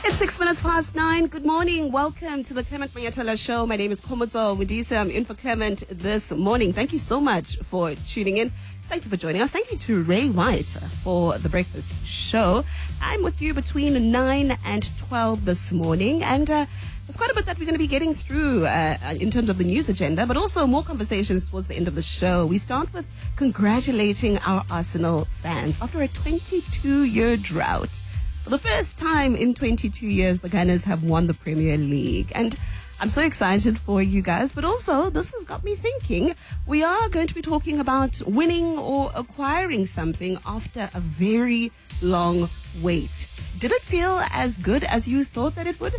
It's 6 minutes past 9. Good morning. Welcome to the Clement Manyatela Show. My name is Khomotso Modise. I'm in for Clement this morning. Thank you so much for tuning in. Thank you for joining us. Thank you to Ray White for the breakfast show. I'm with you between 9 and 12 this morning. And there's quite a bit that we're going to be getting through in terms of the news agenda, but also more conversations towards the end of the show. We start with congratulating our Arsenal fans after a 22-year drought. For the first time in 22 years, the Gunners have won the Premier League. And I'm so excited for you guys, but also this has got me thinking. We are going to be talking about winning or acquiring something after a very long wait. Did it feel as good as you thought that it would?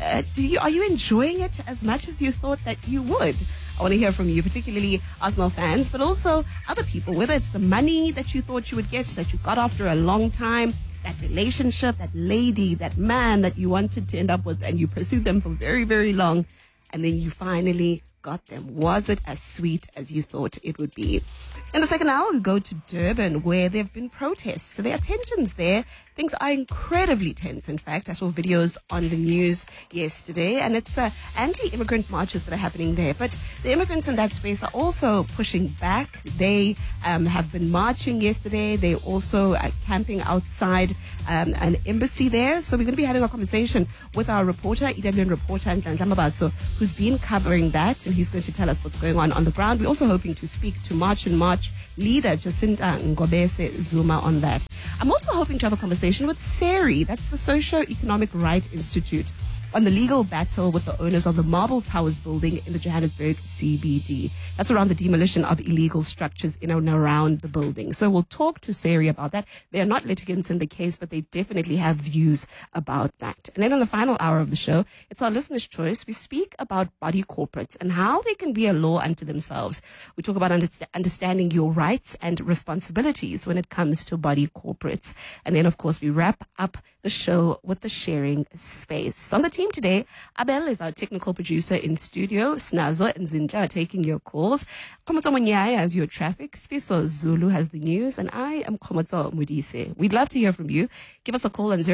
Are you enjoying it as much as you thought that you would? I want to hear from you, particularly Arsenal fans, but also other people, whether it's the money that you thought you would get, that you got after a long time, that relationship, that lady, that man that you wanted to end up with and you pursued them for very, very long and then you finally got them. Was it as sweet as you thought it would be? In the second hour, we go to Durban, where there have been protests. So there are tensions there. Things are incredibly tense. In fact, I saw videos on the news yesterday, and it's anti-immigrant marches that are happening there. But the immigrants in that space are also pushing back. They have been marching yesterday. They're also camping outside an embassy there. So we're going to be having a conversation with our reporter, EWN reporter, Nhlanhla Mabaso, who's been covering that, and he's going to tell us what's going on the ground. We're also hoping to speak to March and March leader Jacinta Ngobese Zuma on that. I'm also hoping to have a conversation with SERI, that's the Socio-Economic Right Institute, on the legal battle with the owners of the Marble Towers building in the Johannesburg CBD. That's around the demolition of illegal structures in and around the building. So we'll talk to SERI about that. They are not litigants in the case, but they definitely have views about that. And then on the final hour of the show, it's our listener's choice. We speak about body corporates and how they can be a law unto themselves. We talk about understanding your rights and responsibilities when it comes to body corporates. And then, of course, we wrap up the show with the sharing space. On the team today, Abel is our technical producer in studio. Snazo and Zinta are taking your calls. Khomotso Monyaya has your traffic. Spiso Zulu has the news. And I am Khomotso Modise. We'd love to hear from you. Give us a call on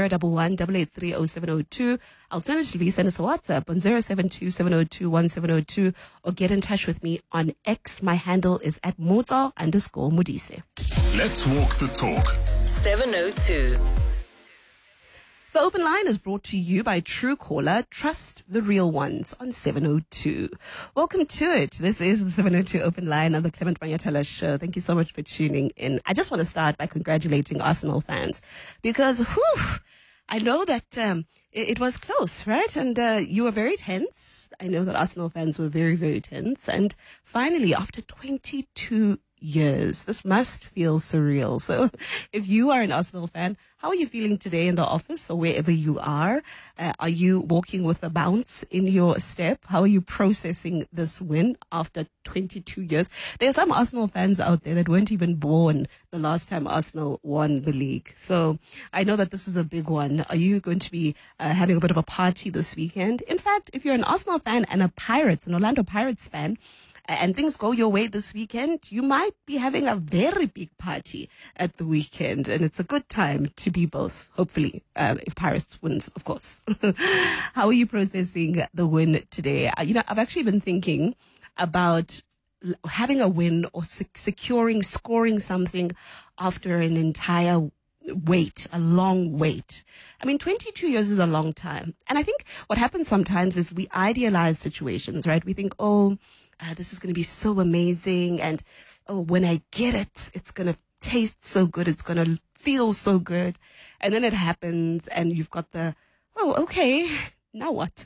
011-883-0702. Alternatively, send us a WhatsApp on 072-702-1702 or get in touch with me on X. My handle is @Motso_Modise. Let's walk the talk. 702. The open line is brought to you by Truecaller. Trust the real ones on 702. Welcome to it. This is the 702 open line on the Clement Manyatela Show. Thank you so much for tuning in. I just want to start by congratulating Arsenal fans because, I know that it was close, right? And you were very tense. I know that Arsenal fans were very, very tense. And finally, after 22 years, this must feel surreal. So if you are an Arsenal fan, how are you feeling today in the office or wherever you are? Are you walking with a bounce in your step? How are you processing this win after 22 years? There are some Arsenal fans out there that weren't even born the last time Arsenal won the league. So I know that this is a big one. Are you going to be having a bit of a party this weekend? In fact, if you're an Arsenal fan and an Orlando Pirates fan, and things go your way this weekend, you might be having a very big party at the weekend. And it's a good time to be both, hopefully, if Pirates wins, of course. How are you processing the win today? I've actually been thinking about having a win or scoring something after an entire wait, a long wait. I mean, 22 years is a long time. And I think what happens sometimes is we idealize situations, right? We think, this is going to be so amazing. And, when I get it, it's going to taste so good. It's going to feel so good. And then it happens and you've got okay, now what?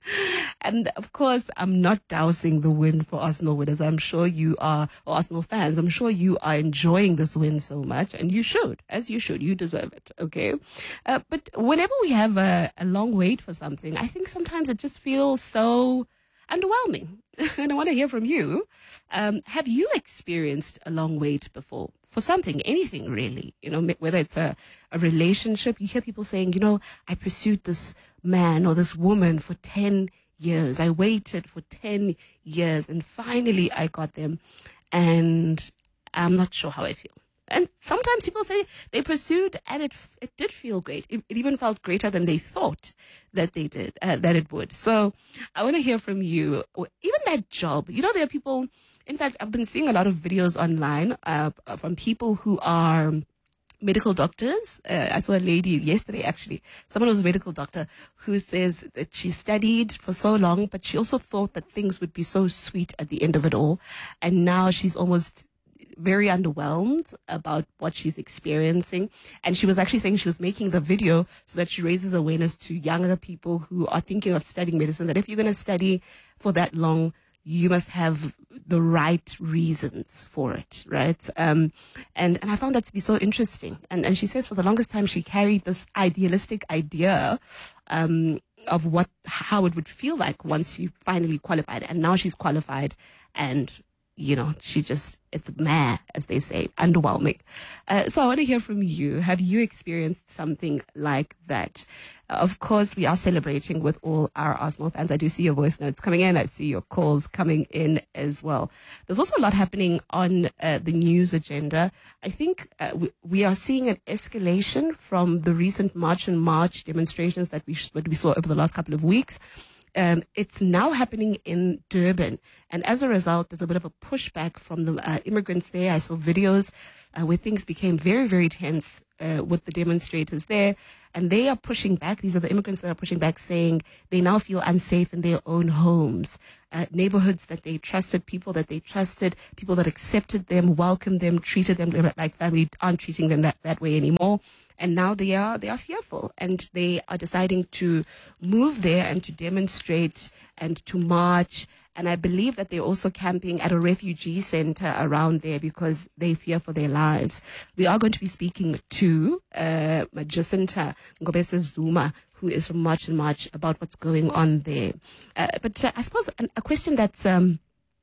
And of course, I'm not dousing the win for Arsenal winners. I'm sure you are, or Arsenal fans, I'm sure you are enjoying this win so much, and you should, as you should. You deserve it, okay? But whenever we have a long wait for something, I think sometimes it just feels so underwhelming. And I want to hear from you. Have you experienced a long wait before? For something, anything really, whether it's a relationship. You hear people saying, I pursued this man or this woman for 10 years. I waited for 10 years and finally I got them and I'm not sure how I feel. And sometimes people say they pursued and it did feel great. It even felt greater than they thought that they did, that it would. So I want to hear from you. Even that job, there are people, in fact, I've been seeing a lot of videos online from people who are medical doctors. I saw a lady yesterday, actually, someone who's a medical doctor who says that she studied for so long, but she also thought that things would be so sweet at the end of it all. And now she's almost very underwhelmed about what she's experiencing. And she was actually saying she was making the video so that she raises awareness to younger people who are thinking of studying medicine, that if you're going to study for that long, you must have the right reasons for it, right? And I found that to be so interesting. And she says for the longest time she carried this idealistic idea of how it would feel like once you finally qualified. And now she's qualified, and it's meh, as they say, underwhelming. So I want to hear from you. Have you experienced something like that? Of course, we are celebrating with all our Arsenal fans. I do see your voice notes coming in. I see your calls coming in as well. There's also a lot happening on the news agenda. I think we are seeing an escalation from the recent March and March demonstrations that we saw over the last couple of weeks. It's now happening in Durban. And as a result, there's a bit of a pushback from the immigrants there. I saw videos where things became very, very tense with the demonstrators there. And they are pushing back. These are the immigrants that are pushing back, saying they now feel unsafe in their own homes. Neighborhoods that they trusted, people that they trusted, people that accepted them, welcomed them, treated them like family, aren't treating them that way anymore. And now they are fearful, and they are deciding to move there and to demonstrate and to march. And I believe that they're also camping at a refugee center around there because they fear for their lives. We are going to be speaking to Jacinta Ngobese Zuma, who is from March and March, about what's going on there. But I suppose a question that's on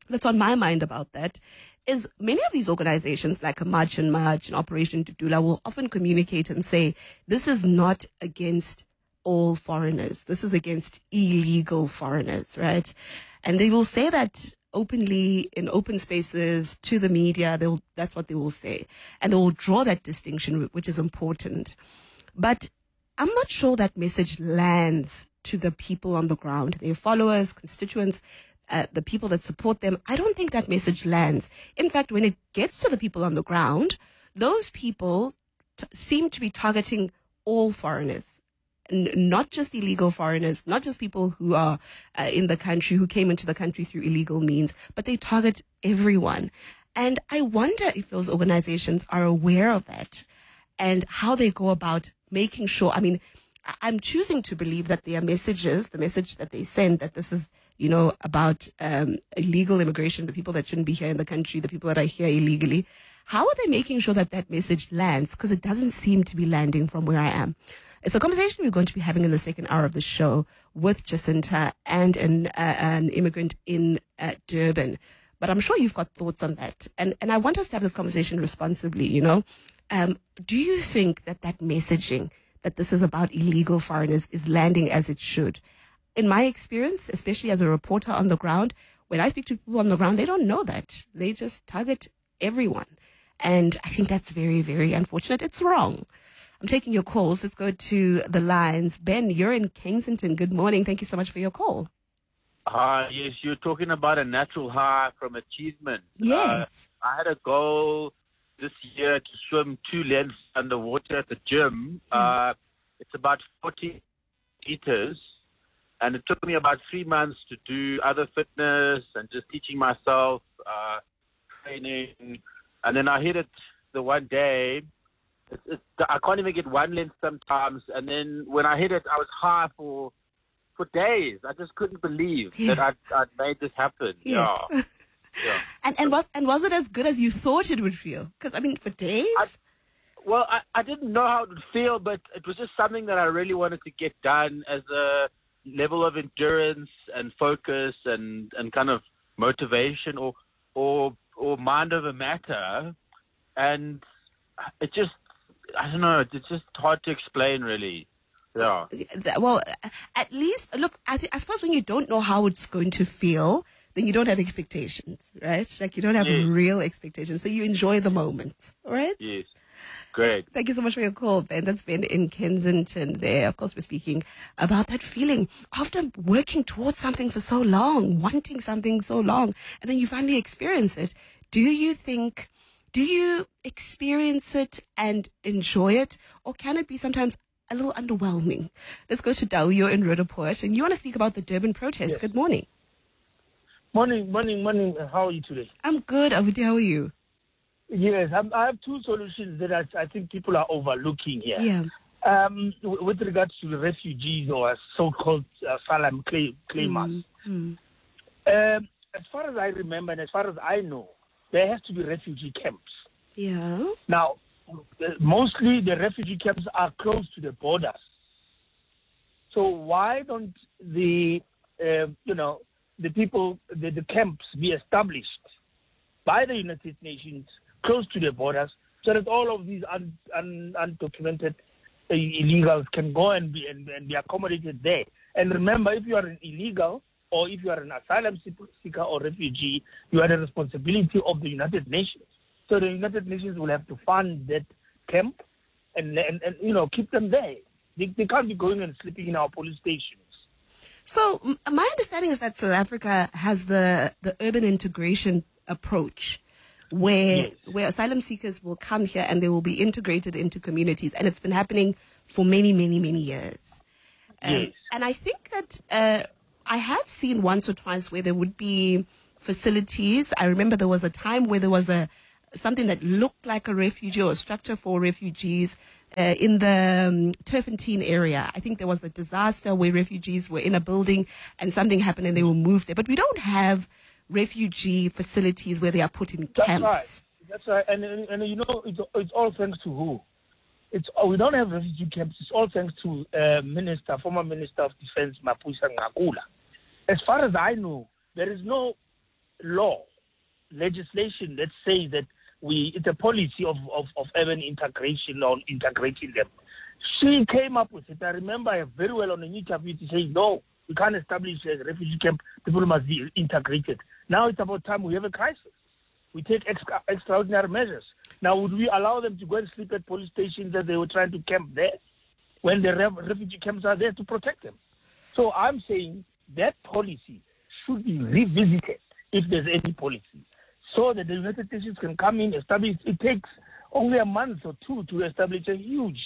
my mind about that is many of these organizations like a March and March and Operation Tutula will often communicate and say, this is not against all foreigners. This is against illegal foreigners, right? And they will say that openly in open spaces to the media. That's what they will say. And they will draw that distinction, which is important. But I'm not sure that message lands to the people on the ground, their followers, constituents, the people that support them. I don't think that message lands. In fact, when it gets to the people on the ground, those people seem to be targeting all foreigners, not just illegal foreigners, not just people who are in the country, who came into the country through illegal means, but they target everyone. And I wonder if those organizations are aware of that and how they go about making sure. I mean, I'm choosing to believe that their messages, the message that they send, that this is, about illegal immigration, the people that shouldn't be here in the country, the people that are here illegally. How are they making sure that that message lands? Because it doesn't seem to be landing from where I am. It's a conversation we're going to be having in the second hour of the show with Jacinta and an immigrant in Durban. But I'm sure you've got thoughts on that. And I want us to have this conversation responsibly, Do you think that messaging, that this is about illegal foreigners, is landing as it should? In my experience, especially as a reporter on the ground, when I speak to people on the ground, they don't know that. They just target everyone. And I think that's very, very unfortunate. It's wrong. I'm taking your calls. Let's go to the lines. Ben, you're in Kensington. Good morning. Thank you so much for your call. Yes, you're talking about a natural high from achievement. Yes. I had a goal this year to swim 2 lengths underwater at the gym. It's about 40 meters. And it took me about 3 months to do other fitness and just teaching myself, training. And then I hit it the one day. I can't even get 1 length sometimes. And then when I hit it, I was high for days. I just couldn't believe that I'd made this happen. Yes. Yeah. And was it as good as you thought it would feel? Because, for days? I didn't know how it would feel, but it was just something that I really wanted to get done as a level of endurance and focus and kind of motivation or mind over matter. And it just, I don't know, it's just hard to explain really. Yeah. Well, at least, look, I suppose when you don't know how it's going to feel, then you don't have expectations, right? Like you don't have Yes. real expectations. So you enjoy the moment, all right? Yes. Great. Thank you so much for your call, Ben. That's Ben in Kensington there. Of course, we're speaking about that feeling after working towards something for so long, wanting something so long, and then you finally experience it. Do you experience it and enjoy it, or can it be sometimes a little underwhelming? Let's go to Dao. You're in Roodepoort, and you want to speak about the Durban protest. Yes. Good morning. Morning. How are you today? I'm good. Avudi, how are you? Yes, I have two solutions that I think people are overlooking here. Yeah. With regards to the refugees or so-called asylum claimers. As far as I remember and as far as I know, there has to be refugee camps. Yeah. Now, mostly the refugee camps are close to the borders. So why don't the camps be established by the United Nations close to the borders so that all of these undocumented illegals can go and be accommodated there? And remember, if you are an illegal or if you are an asylum seeker or refugee, you are the responsibility of the United Nations. So the United Nations will have to fund that camp and keep them there. They can't be going and sleeping in our police stations. So my understanding is that South Africa has the urban integration approach where asylum seekers will come here and they will be integrated into communities. And it's been happening for many, many, many years. Yes. And I think that I have seen once or twice where there would be facilities. I remember there was a time where there was something that looked like a refugee or a structure for refugees in the Turfentine area. I think there was a disaster where refugees were in a building and something happened and they were moved there. But we don't have refugee facilities where they are put in camps. That's right. And it's all thanks to who? We don't have refugee camps. It's all thanks to former Minister of Defense, Mapusa Ngakula. As far as I know, there is no legislation that says that it's a policy of urban integration or integrating them. She came up with it. I remember very well on an interview to say, no, we can't establish a refugee camp. People must be integrated. Now it's about time we have a crisis. We take extraordinary measures. Now, would we allow them to go and sleep at police stations as they were trying to camp there when the refugee camps are there to protect them? So I'm saying that policy should be revisited if there's any policy, so that the United Nations can come in, establish. It takes only a month or two to establish a huge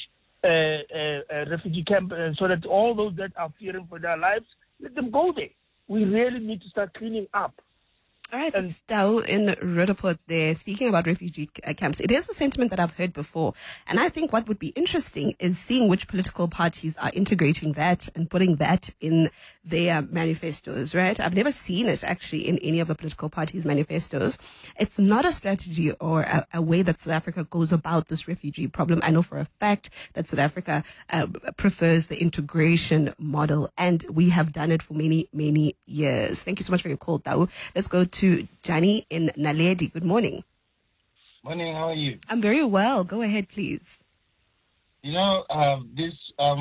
refugee camp, so that all those that are fearing for their lives, let them go there. We really need to start cleaning up. All right, it's Dao in Roodepoort there, speaking about refugee camps. It is a sentiment that I've heard before. And I think what would be interesting is seeing which political parties are integrating that and putting that in their manifestos, right? I've never seen it actually in any of the political parties' manifestos. It's not a strategy or a way that South Africa goes about this refugee problem. I know for a fact that South Africa prefers the integration model, and we have done it for many, many years. Thank you so much for your call, Dao. Let's go to Johnny in Naledi. Good morning. Morning, how are you? I'm very well. Go ahead, please. You know, this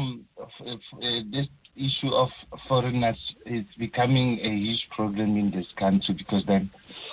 issue of foreigners is becoming a huge problem in this country, because then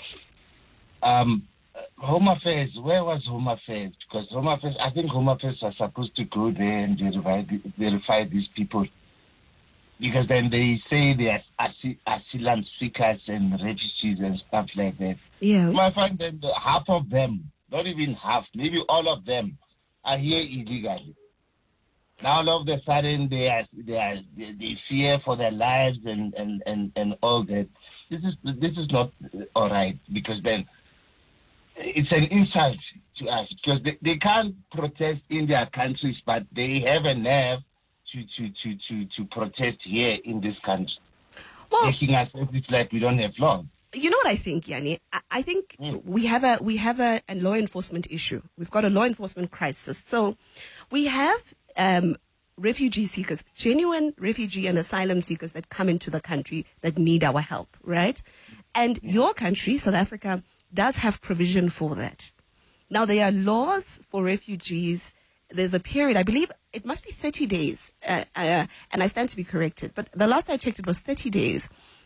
Home Affairs, where was Home Affairs? Because Home Affairs, I think Home Affairs are supposed to go there and verify these people. Because then they say they are asylum seekers and refugees and stuff like that. Yeah. I find that half of them, not even half, maybe all of them, are here illegally. Now all of a sudden they fear for their lives and all that. This is not all right, because then it's an insult to us, because they can't protest in their countries, but they have a nerve to protest here in this country, making us it's like we don't have law. You know what I think, Yanni? I think we have a law enforcement issue. We've got a law enforcement crisis. So we have refugee seekers, genuine refugee and asylum seekers that come into the country that need our help, right? And your country, South Africa, does have provision for that. Now, there are laws for refugees. There's a period, I believe it must be 30 days, and I stand to be corrected, but the last I checked, it was 30 days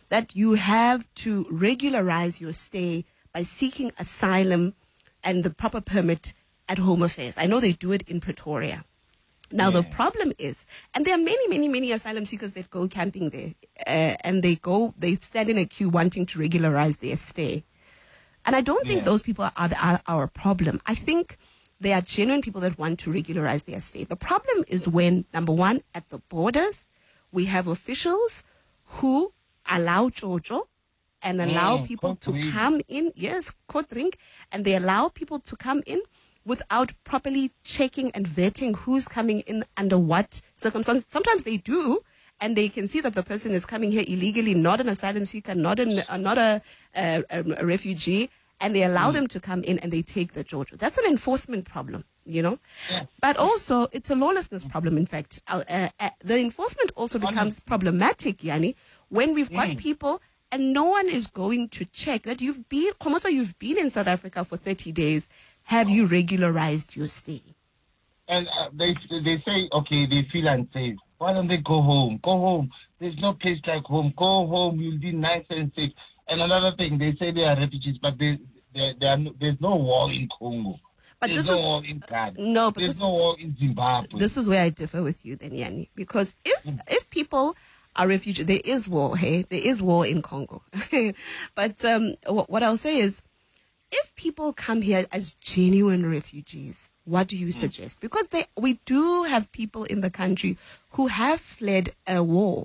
that you have to regularize your stay by seeking asylum and the proper permit at Home Affairs. I know they do it in Pretoria. Now, the problem is, and there are many asylum seekers that go camping there, and they stand in a queue wanting to regularize their stay. And I don't think those people are our problem. I think they are genuine people that want to regularize their stay. The problem is when, number one, at the borders, we have officials who allow Jojo and allow people to come in. Yes, Kotring. And they allow people to come in without properly checking and vetting who's coming in under what circumstances. Sometimes they do, and they can see that the person is coming here illegally, not an asylum seeker, not a refugee, and they allow them to come in and they take the Jojo. That's an enforcement problem, you know. Yeah. But also, it's a lawlessness problem, in fact. The enforcement also becomes problematic, Yanni, when we've got people and no one is going to check that you've been in South Africa for 30 days. Have you regularized your stay? And they say, okay, they feel unsafe. Why don't they go home? Go home. There's no place like home. Go home. You'll be nice and safe. And another thing, they say they are refugees, but there's no war in Congo. But there's no war in Ghana. No, but there's no war in Zimbabwe. This is where I differ with you then, Yanni. Because if people are refugees, there is war, hey? There is war in Congo. But what I'll say is, if people come here as genuine refugees, what do you suggest? Because we do have people in the country who have fled a war.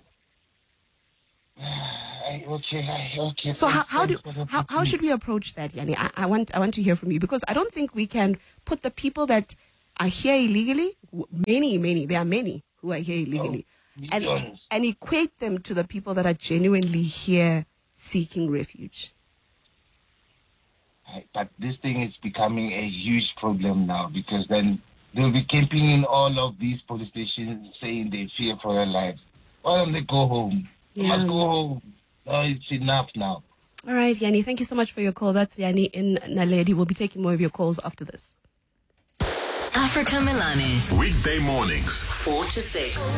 Okay. So how should we approach that, Yanni? I want to hear from you, because I don't think we can put the people that are here illegally, there are many who are here illegally, and equate them to the people that are genuinely here seeking refuge. But this thing is becoming a huge problem now, because then they'll be camping in all of these police stations saying they fear for their lives. Why don't they go home? They must go home. No, it's enough now. All right, Yanni, thank you so much for your call. That's Yanni in Naledi. We'll be taking more of your calls after this. Africa Melane. Weekday mornings, 4 to 6.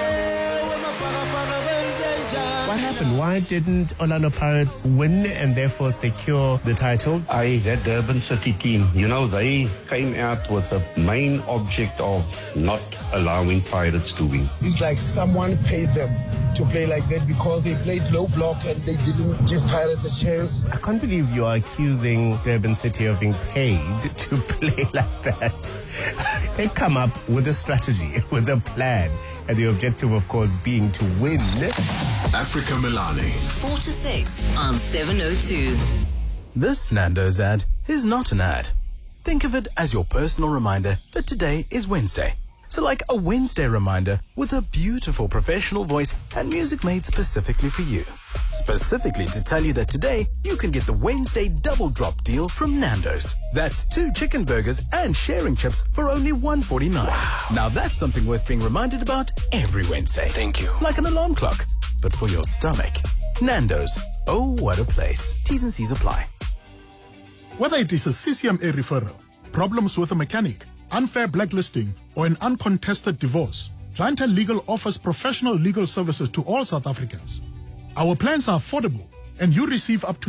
What happened? Why didn't Orlando Pirates win and therefore secure the title? That Durban City team, they came out with the main object of not allowing Pirates to win. It's like someone paid them to play like that because they played low block and they didn't give Pirates a chance. I can't believe you are accusing Durban City of being paid to play like that. They've come up with a strategy, with a plan, and the objective, of course, being to win. Africa Melane. 4 to 6 on 702. This Nando's ad is not an ad. Think of it as your personal reminder that today is Wednesday. So like a Wednesday reminder with a beautiful professional voice and music made specifically for you. Specifically to tell you that today you can get the Wednesday double drop deal from Nando's. That's 2 chicken burgers and sharing chips for only $1.49. Wow. Now that's something worth being reminded about every Wednesday. Thank you. Like an alarm clock, but for your stomach. Nando's. Oh, what a place. T's and C's apply. Whether it is a CCMA referral, problems with a mechanic, unfair blacklisting, or an uncontested divorce, Clientele Legal offers professional legal services to all South Africans. Our plans are affordable, and you receive up to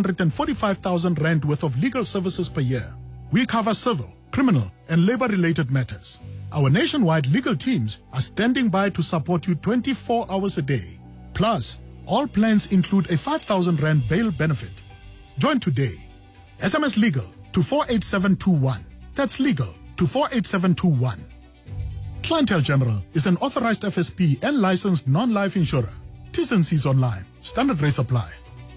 745,000 rand worth of legal services per year. We cover civil, criminal, and labor-related matters. Our nationwide legal teams are standing by to support you 24 hours a day. Plus, all plans include a 5,000 rand bail benefit. Join today. SMS LEGAL to 48721. That's legal to 48721. Clientele General is an authorized FSP and licensed non-life insurer. T's and C's online. Standard rates apply.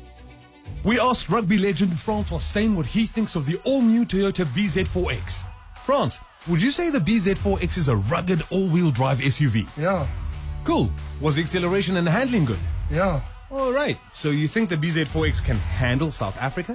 We asked rugby legend Francois Steyn what he thinks of the all-new Toyota BZ4X. France, would you say the BZ4X is a rugged all-wheel drive SUV? Yeah. Cool. Was the acceleration and handling good? Yeah. All right. So you think the BZ4X can handle South Africa?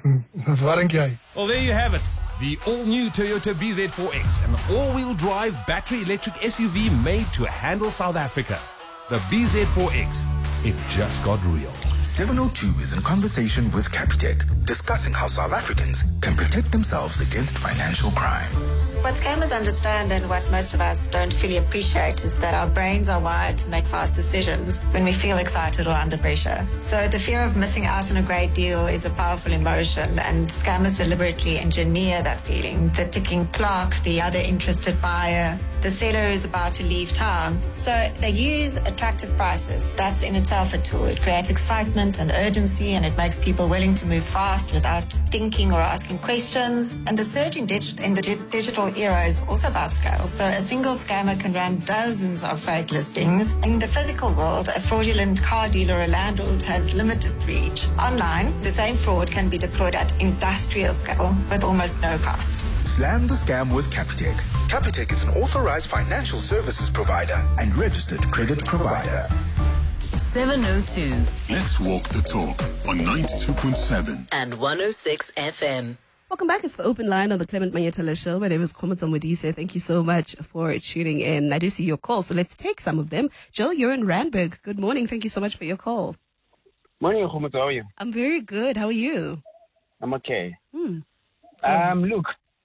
Well, there you have it. The all-new Toyota BZ4X, an all-wheel drive battery electric SUV made to handle South Africa. The BZ4X. It just got real. 702 is in conversation with Capitec, discussing how South Africans can protect themselves against financial crime. What scammers understand and what most of us don't fully appreciate is that our brains are wired to make fast decisions when we feel excited or under pressure. So the fear of missing out on a great deal is a powerful emotion, and scammers deliberately engineer that feeling. The ticking clock, the other interested buyer, the seller is about to leave town. So they use attractive prices. That's in itself a tool. It creates excitement and urgency, and it makes people willing to move fast without thinking or asking questions. And the surge in the digital era is also about scale. So a single scammer can run dozens of fake listings. In the physical world, a fraudulent car dealer or landlord has limited reach. Online, the same fraud can be deployed at industrial scale with almost no cost. Slam the scam with Capitec. Capitec is an authorized financial services provider and registered credit provider. 702 Let's walk the talk on 92.7 and 106 FM. Welcome back. It's the open line on the Clement Manyetela Show. My name is Khomotso Modise. Thank you so much for tuning in. I do see your call, so let's take some of them. Joe, you're in Randburg. Good morning. Thank you so much for your call. Morning, Khomotso. How are you? I'm very good. How are you? I'm okay. Look,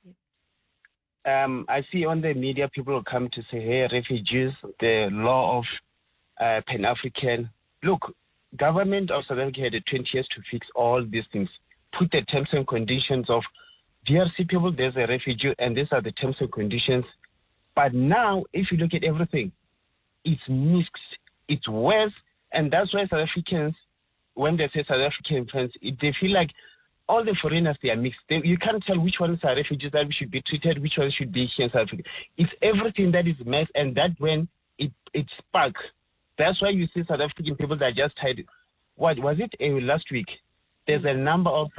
I see on the media people will come to say, hey, refugees, the law of Pan-African. Look, government of South Africa had 20 years to fix all these things. Put the terms and conditions of DRC people, there's a refugee, and these are the terms and conditions. But now, if you look at everything, it's mixed, it's worse, and that's why South Africans, when they say South African friends, they feel like all the foreigners, they are mixed. You can't tell which ones are refugees that we should be treated, which ones should be here in South Africa. It's everything that is mixed, and that when it sparks. That's why you see South African people that just tied. What was it last week? There's a number of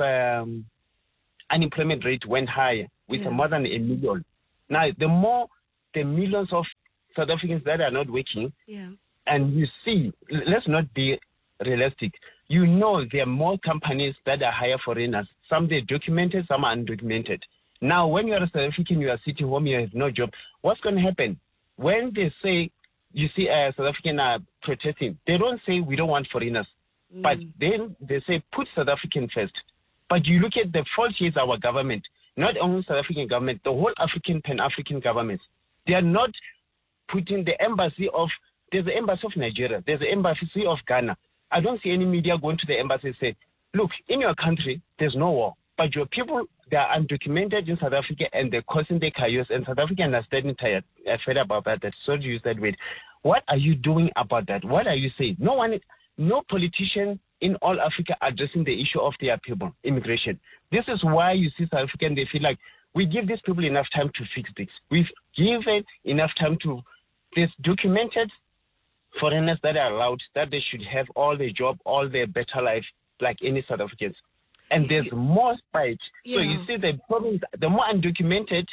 unemployment rate went higher with more than 1 million. Now, the more the millions of South Africans that are not working, and you see, let's not be realistic. You know there are more companies that are hire foreigners. Some they're documented, some are undocumented. Now, when you are a South African, you are sitting home, you have no job. What's going to happen? When they say, you see South African are protesting, they don't say we don't want foreigners. But then they say put South African first. But you look at the fault here is our government, not only South African government, the whole African, Pan-African governments. They are not putting the embassy of, there's the embassy of Nigeria, there's the embassy of Ghana. I don't see any media going to the embassy and say, look, in your country, there's no war. But your people, they are undocumented in South Africa and they're causing the chaos. And South Africans are standing tired, fed about that. So to use that word. What are you doing about that? What are you saying? No politician in all Africa addressing the issue of their people, immigration. This is why you see South African, they feel like we give these people enough time to fix this. We've given enough time to, there's documented foreigners that are allowed, that they should have all their job, all their better life, like any South Africans. And there's more spite. So you see the problem is, the more undocumented,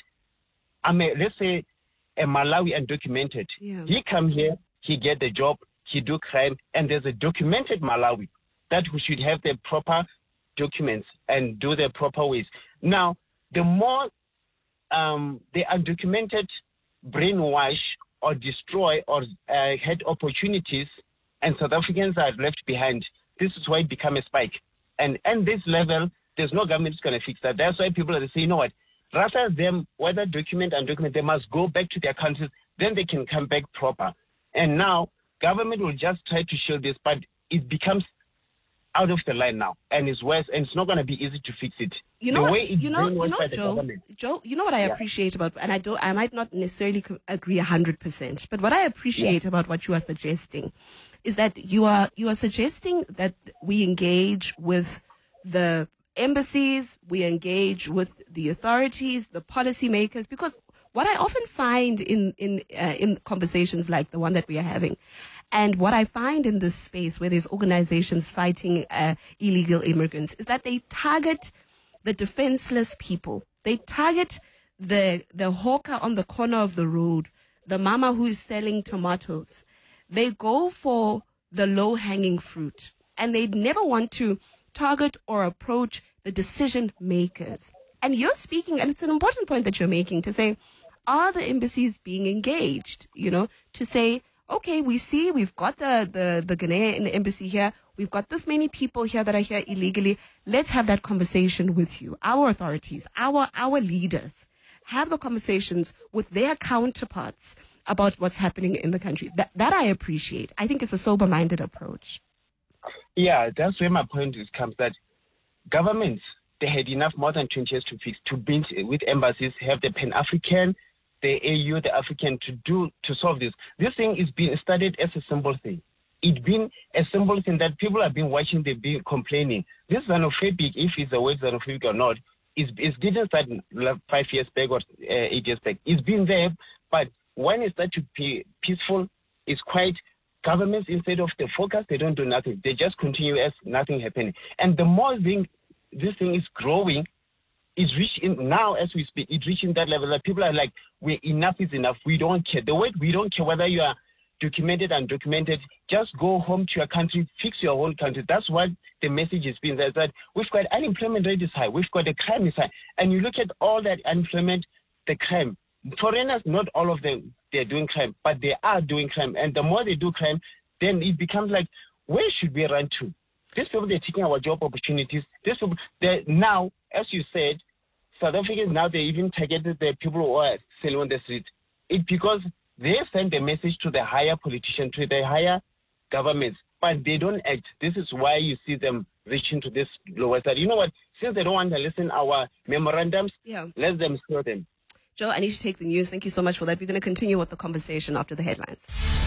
let's say a Malawi undocumented, he come here, he get the job, he do crime, and there's a documented Malawi that we should have the proper documents and do the proper ways. Now, the more the undocumented brainwash or destroy or had opportunities and South Africans are left behind, this is why it become a spike. And this level, there's no government that's going to fix that. That's why people are saying, you know what, rather them, whether document and undocumented, they must go back to their countries, then they can come back proper. And now, government will just try to shield this, but it becomes out of the line now, and it's worse, and it's not going to be easy to fix it. Joe, you know what I appreciate about, and I might not necessarily agree 100%, but what I appreciate about what you are suggesting is that you are suggesting that we engage with the embassies, we engage with the authorities, the policymakers, because what I often find in conversations like the one that we are having, and what I find in this space where there's organizations fighting illegal immigrants, is that they target the defenseless people. They target the hawker on the corner of the road, the mama who is selling tomatoes. They go for the low-hanging fruit, and they never want to target or approach the decision makers. And you're speaking, and it's an important point that you're making, to say, are the embassies being engaged, to say, okay, we see we've got the Ghanaian embassy here. We've got this many people here that are here illegally. Let's have that conversation with you. Our authorities, our leaders, have the conversations with their counterparts about what's happening in the country. That I appreciate. I think it's a sober-minded approach. Yeah, that's where my point comes, that governments, they had enough more than 20 years to fix, to build with embassies, have the Pan-African, the AU, the African to solve this. This thing is being studied as a simple thing. It's been a simple thing that people have been watching, they've been complaining. This xenophobic, if it's a word xenophobic or not, didn't start 5 years back or 8 years back. It's been there, but when it starts to be peaceful, it's quite, governments, instead of the focus, they don't do nothing. They just continue as nothing happening. And the more this thing is growing, it's reaching, now as we speak, it's reaching that level that people are like, enough is enough. We don't care. The word we don't care whether you are documented, undocumented, just go home to your country, fix your own country. That's what the message has been. That we've got unemployment rate is high, we've got the crime is high. And you look at all that unemployment, the crime. Foreigners, not all of them, they're doing crime, but they are doing crime. And the more they do crime, then it becomes like, where should we run to? These people, they're taking our job opportunities. These people, now, as you said, South Africans now, they even targeted the people who are selling on the street. It's because they send a message to the higher politicians, to the higher governments, but they don't act. This is why you see them reaching to this lower side. You know what? Since they don't want to listen our memorandums, let them steal them. Joe, I need to take the news. Thank you so much for that. We're going to continue with the conversation after the headlines.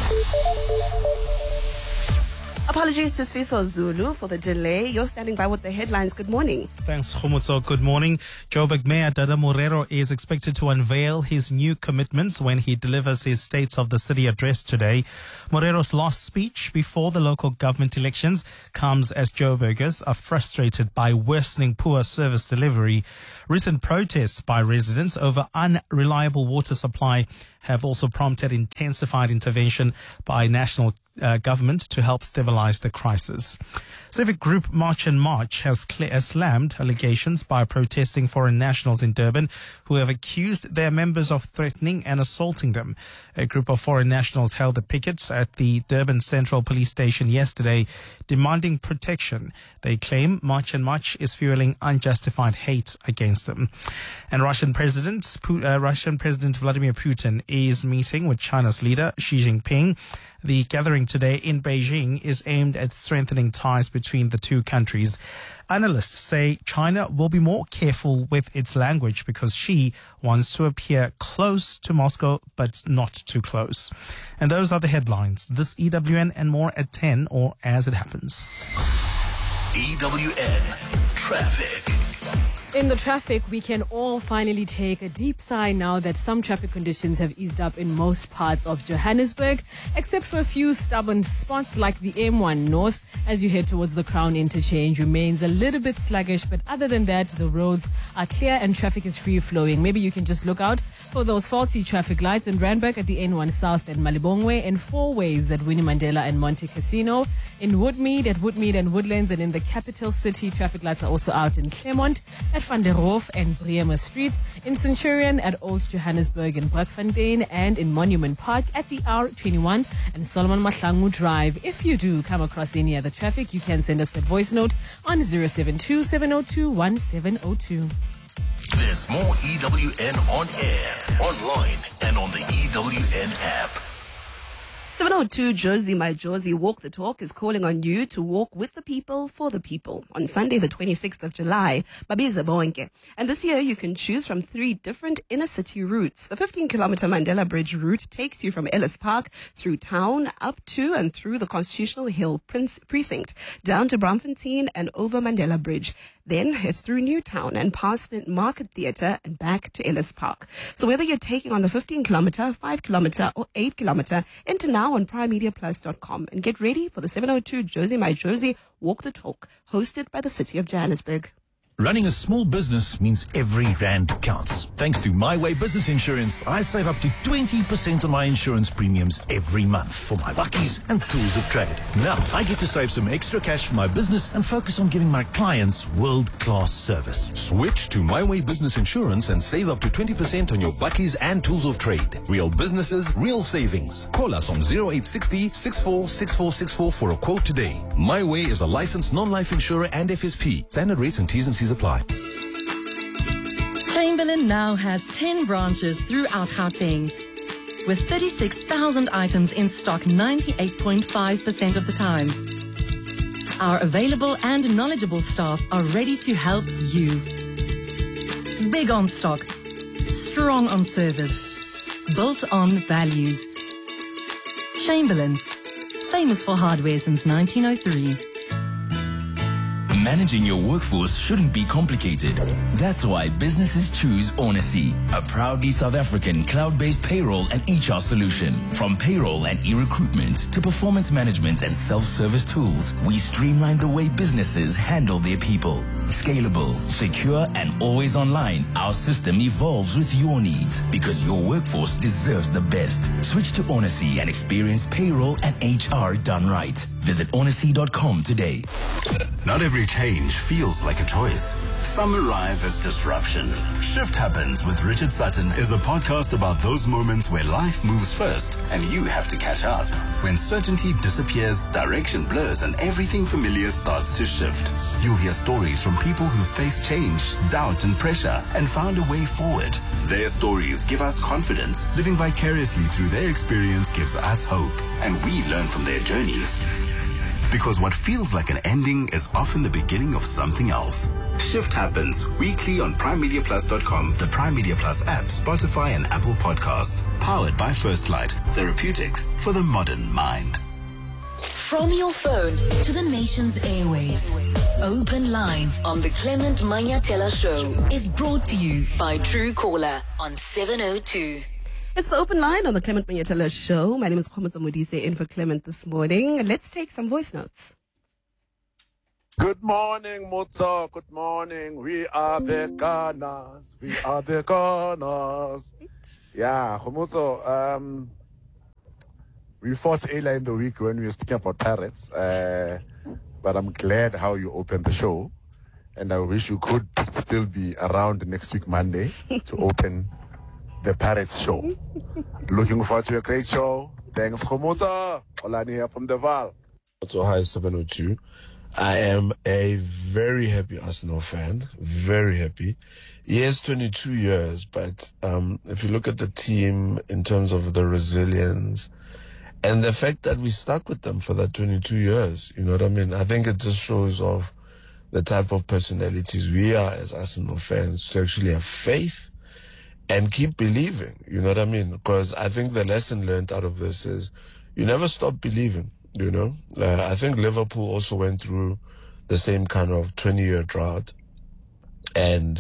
Apologies to Sfiso Zulu for the delay. You're standing by with the headlines. Good morning. Thanks, Khomotso. Good morning. Joburg Mayor Dada Morero is expected to unveil his new commitments when he delivers his States of the City address today. Morero's last speech before the local government elections comes as Joburgers are frustrated by worsening poor service delivery. Recent protests by residents over unreliable water supply have also prompted intensified intervention by national government to help stabilize the crisis. Civic group March and March has slammed allegations by protesting foreign nationals in Durban who have accused their members of threatening and assaulting them. A group of foreign nationals held the pickets at the Durban Central Police Station yesterday, demanding protection. They claim March and March is fueling unjustified hate against them. And Russian President Vladimir Putin is meeting with China's leader Xi Jinping. The gathering today in Beijing is aimed at strengthening ties between the two countries. Analysts say China will be more careful with its language because Xi wants to appear close to Moscow, but not too close. And those are the headlines. This EWN and more at 10 or as it happens. EWN Traffic. In the traffic, we can all finally take a deep sigh now that some traffic conditions have eased up in most parts of Johannesburg, except for a few stubborn spots like the M1 North as you head towards the Crown Interchange remains a little bit sluggish, but other than that, the roads are clear and traffic is free-flowing. Maybe you can just look out for those faulty traffic lights in Randburg at the N1 South and Malibongwe, in Four Ways at Winnie Mandela and Monte Casino, in Woodmead at Woodmead and Woodlands, and in the capital city, traffic lights are also out in Claremont at Van der Roof and Bremer Street, in Centurion at Old Johannesburg and Brakfontein, and in Monument Park at the R21 and Solomon Mahlangu Drive. If you do come across any other traffic, you can send us that voice note on 072-702-1702. There's more EWN on air, online, and on the EWN app. 702 Josie, my Josie, Walk the Talk is calling on you to walk with the people for the people on Sunday, the 26th of July. Babiza Bonke. And this year you can choose from 3 different inner city routes. The 15-kilometer Mandela Bridge route takes you from Ellis Park through town up to and through the Constitutional Hill Precinct, down to Braamfontein and over Mandela Bridge. Then it's through Newtown and past the Market Theatre and back to Ellis Park. So whether you're taking on the 15-kilometer, 5-kilometer or 8-kilometer, enter now on primemediaplus.com and get ready for the 702 Josie My Josie Walk the Talk, hosted by the City of Johannesburg. Running a small business means every rand counts. Thanks to My Way Business Insurance, I save up to 20% on my insurance premiums every month for my bakkies and tools of trade. Now, I get to save some extra cash for my business and focus on giving my clients world-class service. Switch to My Way Business Insurance and save up to 20% on your bakkies and tools of trade. Real businesses, real savings. Call us on 0860 646464 for a quote today. My Way is a licensed non-life insurer and FSP. Standard rates and T's and C's apply. Chamberlain now has 10 branches throughout Gauteng. With 36,000 items in stock 98.5% of the time. Our available and knowledgeable staff are ready to help you. Big on stock, strong on service, built on values. Chamberlain, famous for hardware since 1903. Managing your workforce shouldn't be complicated. That's why businesses choose Onacy, a proudly South African cloud-based payroll and HR solution. From payroll and e-recruitment to performance management and self-service tools, we streamline the way businesses handle their people. Scalable, secure, and always online, our system evolves with your needs because your workforce deserves the best. Switch to Onacy and experience payroll and HR done right. Visit onacy.com today. Not every change feels like a choice. Some arrive as disruption. Shift Happens with Richard Sutton is a podcast about those moments where life moves first and you have to catch up. When certainty disappears, direction blurs, and everything familiar starts to shift. You'll hear stories from people who faced change, doubt, and pressure and found a way forward. Their stories give us confidence. Living vicariously through their experience gives us hope, and we learn from their journeys. Because what feels like an ending is often the beginning of something else. Shift Happens weekly on PrimeMediaPlus.com, the Prime Media Plus app, Spotify, and Apple Podcasts. Powered by First Light, therapeutics for the modern mind. From your phone to the nation's airwaves. Open Line on the Clement Manyatela Show is brought to you by Truecaller on 702. It's the Open Line on the Clement Manyatela Show. My name is Khomotso Modise, in for Clement this morning. Let's take some voice notes. Good morning, Mutso. Good morning. We are the Gunners. We are the Gunners. Yeah, Khomotso, we fought earlier in the week when we were speaking about Pirates, but I'm glad how you opened the show, and I wish you could still be around next week, Monday, to open the Pirates show. Looking forward to a great show. Thanks, Khomotso. Olani here from the Val. So hi, 702. I am a very happy Arsenal fan. Very happy. Yes, 22 years, but if you look at the team in terms of the resilience and the fact that we stuck with them for that 22 years, you know what I mean? I think it just shows off the type of personalities we are as Arsenal fans, to actually have faith and keep believing, you know what I mean? Because I think the lesson learned out of this is you never stop believing, you know? I think Liverpool also went through the same kind of 20-year drought. And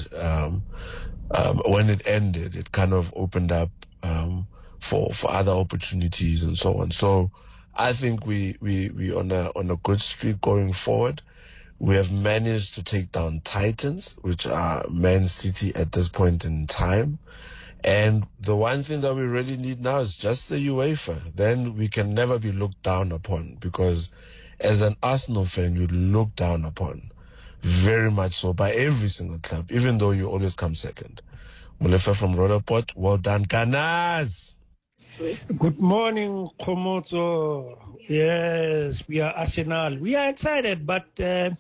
when it ended, it kind of opened up for other opportunities and so on. So I think we on a good streak going forward. We have managed to take down Titans, which are Man City at this point in time. And the one thing that we really need now is just the UEFA. Then we can never be looked down upon, because as an Arsenal fan, you'd look down upon very much so by every single club, even though you always come second. Mulefa from Roodepoort, well done, Gunners! Good morning, Khomotso. Yes, we are Arsenal. We are excited, but it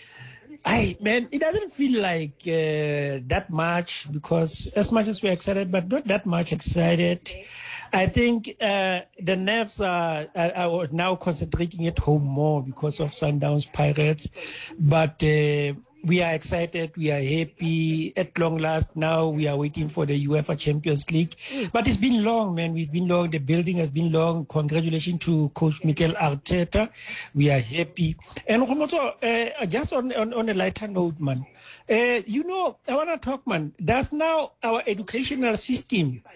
doesn't feel like that much, because as much as we're excited, but not that much excited. I think the nerves are now concentrating at home more because of Sundowns Pirates, but we are excited, we are happy. At long last, now we are waiting for the UEFA Champions League. But it's been long, man. We've been long. The building has been long. Congratulations to Coach Mikel Arteta. We are happy. And just on a lighter note, man, I want to talk, man. Does now our educational system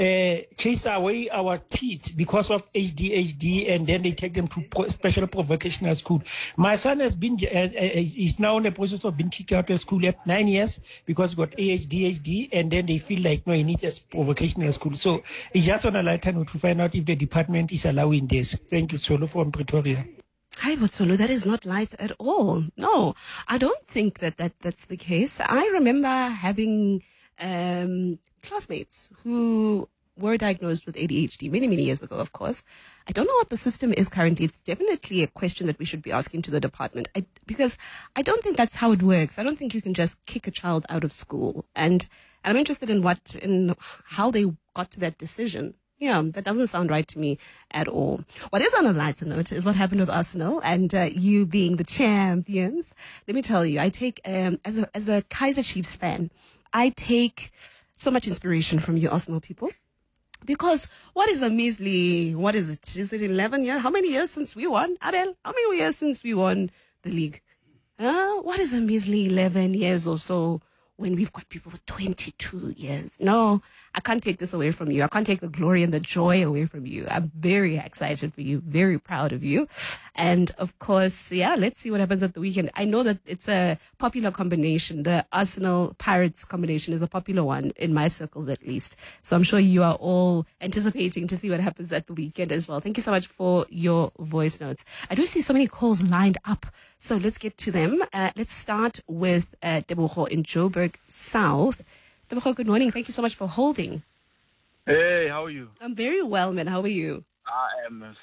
chase away our kids because of ADHD, and then they take them to special provocational school. My son has been is now in the process of being kicked out of school at 9 years because he got ADHD, and then they feel like no, he needs a provocational school. So it's just on a lighter note to find out if the department is allowing this. Thank you, Solo from Pretoria. Hi, Botsolo. That is not light at all. No, I don't think that's the case. I remember having classmates who were diagnosed with ADHD many, many years ago, of course. I don't know what the system is currently. It's definitely a question that we should be asking to the department because I don't think that's how it works. I don't think you can just kick a child out of school. And I'm interested in how they got to that decision. Yeah, that doesn't sound right to me at all. What is on a lighter note is what happened with Arsenal and you being the champions. Let me tell you, I take, as a Kaizer Chiefs fan, I take so much inspiration from you Arsenal people. Because what is a measly, what is it? Is it 11 years? How many years since we won? Abel, how many years since we won the league? What is a measly 11 years or so when we've got people for 22 years? No, I can't take this away from you. I can't take the glory and the joy away from you. I'm very excited for you, very proud of you. And of course, yeah, let's see what happens at the weekend. I know that it's a popular combination. The Arsenal Pirates combination is a popular one in my circles, at least. So I'm sure you are all anticipating to see what happens at the weekend as well. Thank you so much for your voice notes. I do see so many calls lined up. So let's get to them. Let's start with Tebogo in Joburg South. Tebogo, good morning. Thank you so much for holding. Hey, how are you? I'm very well, man. How are you? I am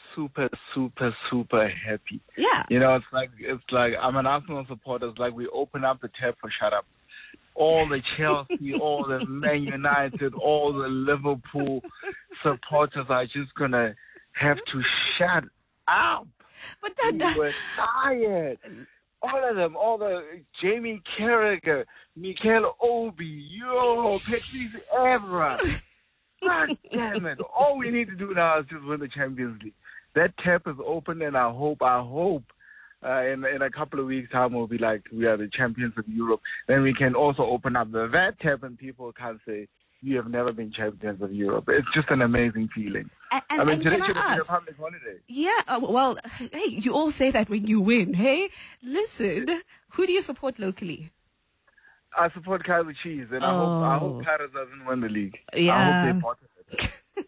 super happy. Yeah. You know, it's like I'm an Arsenal supporter. It's like we open up the tap for shut up. All the Chelsea, all the Man United, all the Liverpool supporters are just gonna have to shut up. But we were tired. All of them, all the Jamie Carragher, Mikel Obi, Patrice Evra. God damn it. All we need to do now is just win the Champions League. That tap is open, and I hope in a couple of weeks' time we'll be like, we are the champions of Europe. Then we can also open up that tap and people can say, you have never been champions of Europe. It's just an amazing feeling. I mean, today should have been a public holiday. Yeah, well, hey, you all say that when you win. Hey, listen, who do you support locally? I support Kaizer Chiefs, and I hope Paris doesn't win the league. Yeah. I hope they're part of it.